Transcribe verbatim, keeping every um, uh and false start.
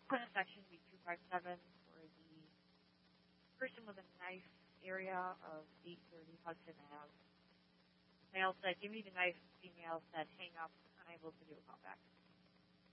Clinic section would be two five seven for the person with a knife area of eight thirty Hudson Avenue. Male said, give me the knife. Female said, hang up, unable to do a callback.